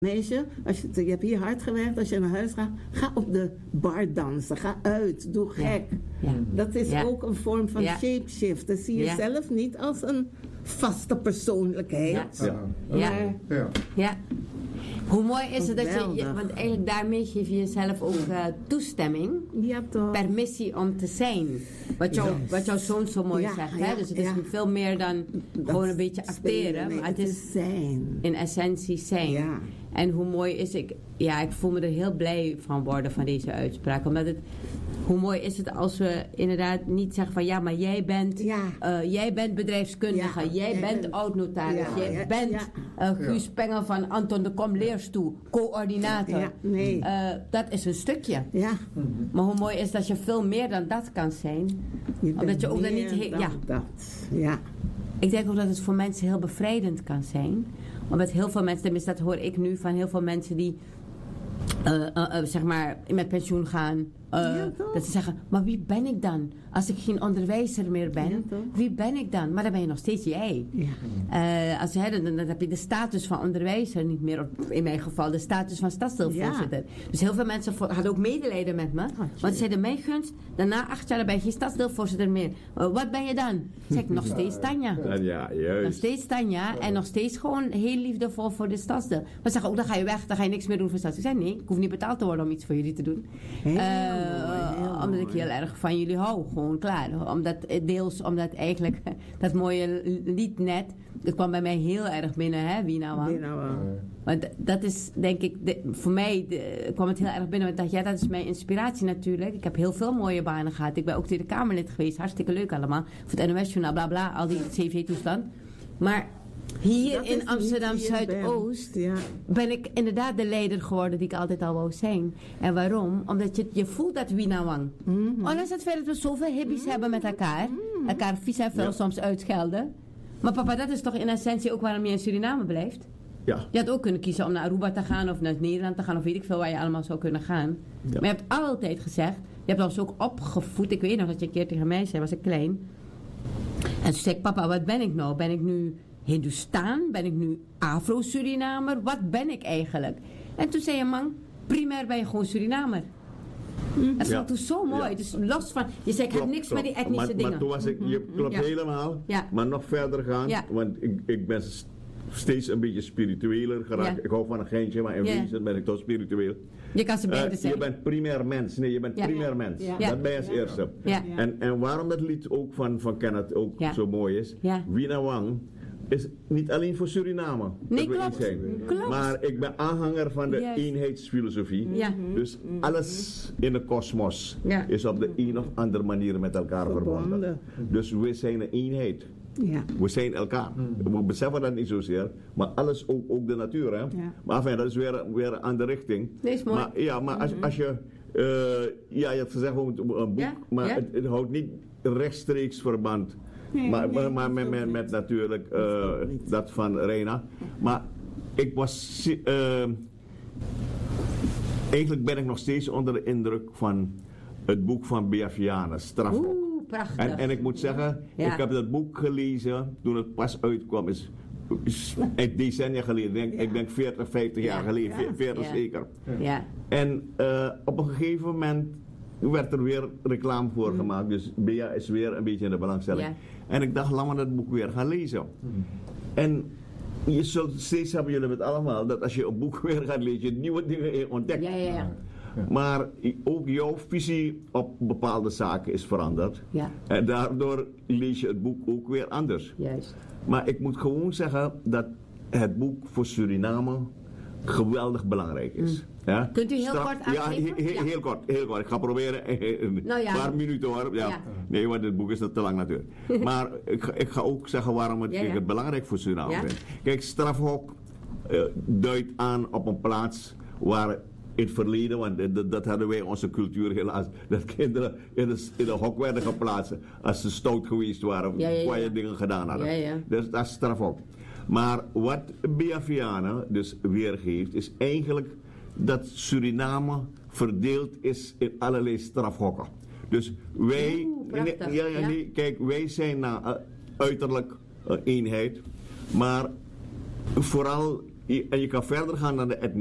Meisje, je hebt hier hard gewerkt, als je naar huis gaat, ga op de bar dansen, ga uit, doe gek. Ja. Dat is ook een vorm van shapeshift. Dat zie je zelf niet als een vaste persoonlijkheid. Ja. Hoe mooi is het dat je, want eigenlijk daarmee geef je jezelf ook toestemming, permissie om te zijn. Wat jouw zoon zo mooi zegt. Hè? Dus het is veel meer dan gewoon een beetje acteren, maar het is zijn. In essentie zijn. Ja. En hoe mooi is ik voel me er heel blij van worden van deze uitspraak. Omdat hoe mooi is het als we inderdaad niet zeggen van maar jij bent bedrijfskundige, jij bent oud-notaris, jij bent Guus Pengel van Anton de Kom leerstoel, coördinator. Ja, nee. Dat is een stukje. Ja. Maar hoe mooi is dat je veel meer dan dat kan zijn. Omdat je ook dan niet Ik denk ook dat het voor mensen heel bevrijdend kan zijn. Omdat heel veel mensen, tenminste dat hoor ik nu van heel veel mensen die zeg maar met pensioen gaan. Dat ze zeggen, maar wie ben ik dan? Als ik geen onderwijzer meer ben, wie ben ik dan? Maar dan ben je nog steeds jij. Ja. Dan heb je de status van onderwijzer niet meer. In mijn geval de status van stadsdeelvoorzitter. Ja. Dus heel veel mensen hadden ook medelijden met me. Want ze zeiden, mijn gunst, daarna 8 jaar ben je geen stadsdeelvoorzitter meer. Wat ben je dan? Zeg ik, nog steeds Tanja. Ja, juist. Nog steeds Tanja. En nog steeds gewoon heel liefdevol voor de stadsdeel. Maar ze zeggen, dan ga je weg, dan ga je niks meer doen voor de stadsdeel. Ik zei, nee, ik hoef niet betaald te worden om iets voor jullie te doen. Omdat ik heel erg van jullie hou, gewoon klaar. Omdat eigenlijk dat mooie lied net, dat kwam bij mij heel erg binnen, hè, Wie nou aan. Want dat is, denk ik, voor mij kwam het heel erg binnen. Want ik dacht, dat is mijn inspiratie natuurlijk. Ik heb heel veel mooie banen gehad. Ik ben ook Tweede Kamerlid geweest, hartstikke leuk allemaal. Voor het NOS-journaal, bla bla, al die CV-toestand. Maar hier in Amsterdam Zuidoost ben ik inderdaad de leider geworden die ik altijd al wou zijn. En waarom? Omdat je voelt dat Winawang. Ondanks het feit dat we zoveel hippies hebben met elkaar. Elkaar vies en vuil soms uitschelden. Maar papa, dat is toch in essentie ook waarom je in Suriname blijft? Ja. Je had ook kunnen kiezen om naar Aruba te gaan of naar Nederland te gaan of weet ik veel waar je allemaal zou kunnen gaan. Ja. Maar je hebt altijd gezegd, je hebt ons ook opgevoed. Ik weet nog dat je een keer tegen mij zei, was ik klein. En toen zei ik, papa, wat ben ik nou? Ben ik nu Hindustaan? Ben ik nu Afro-Surinamer? Wat ben ik eigenlijk? En toen zei je, man, primair ben je gewoon Surinamer. Dat vond ik toen zo mooi. Ja. Dus los van, je zei, ik heb niks met die etnische dingen. Maar toen was ik, je klopt helemaal, maar nog verder gaan, want ik ben steeds een beetje spiritueler geraakt. Ik hou van een geintje, maar in wezen ben ik toch spiritueel. Je kan ze beide zijn. Je bent primair mens. Nee, je bent primair mens. Ja. Dat ben je als eerste. Ja. En waarom dat lied ook van Kenneth ook zo mooi is, Winawang, is niet alleen voor Suriname. Nee, klopt. Maar ik ben aanhanger van de eenheidsfilosofie. Ja. Dus alles in de kosmos is op de een of andere manier met elkaar verbonden. Dus we zijn een eenheid. Ja. We zijn elkaar. We beseffen dat niet zozeer. Maar alles, ook de natuur. Hè? Ja. Maar enfin, dat is weer een andere richting. Nee, is mooi. Maar als je... je hebt gezegd een boek, maar het houdt niet rechtstreeks verband. Nee, maar met natuurlijk dat van Reina. Maar ik was... eigenlijk ben ik nog steeds onder de indruk van het boek van Bea Viana, Strafhok. Prachtig. En ik moet zeggen, ik heb dat boek gelezen toen het pas uitkwam. Is decennia geleden. Ik denk 40, 50 jaar geleden. 40 zeker. Ja. En op een gegeven moment werd er weer reclame voor gemaakt. Dus Bea is weer een beetje in de belangstelling. Ja. En ik dacht, laat me dat boek weer gaan lezen. En je zult steeds hebben jullie het allemaal, dat als je een boek weer gaat lezen, je nieuwe dingen ontdekt. Ja. Maar ook jouw visie op bepaalde zaken is veranderd. Ja. En daardoor lees je het boek ook weer anders. Juist. Maar ik moet gewoon zeggen dat het boek voor Suriname geweldig belangrijk is. Ja? Kunt u heel kort aangeven? Ja, heel kort. Ik ga proberen een paar minuten hoor. Ja. Nee, want het boek is te lang natuurlijk. Maar ik ga ook zeggen waarom ik het belangrijk voor Suriname vind. Kijk, Strafhok duidt aan op een plaats waar in het verleden, want dat hadden wij onze cultuur helaas, dat kinderen in de hok werden geplaatst als ze stout geweest waren of kwaaie dingen gedaan hadden. Ja. Dus dat is Strafhok. Maar wat Bea Viana dus weergeeft, is eigenlijk dat Suriname verdeeld is in allerlei strafhokken. Dus wij, kijk, wij zijn uiterlijk eenheid, maar vooral En je kan verder gaan dan de